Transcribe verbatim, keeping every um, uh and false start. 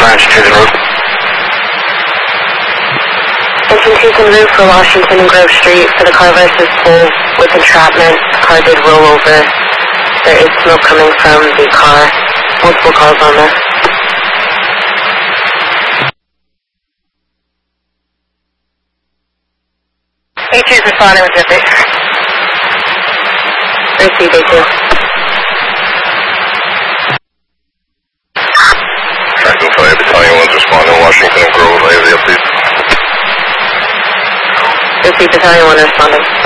Washington Road. Infantry's en route for Washington and Grove Street for the car versus pole with entrapment. The car did roll over. There is smoke coming from the car. Multiple calls on this. A two is responding with Zippy. Received A two. Triangle five, Battalion one's responding, Washington and Grove, I have the update. Received Battalion one responding.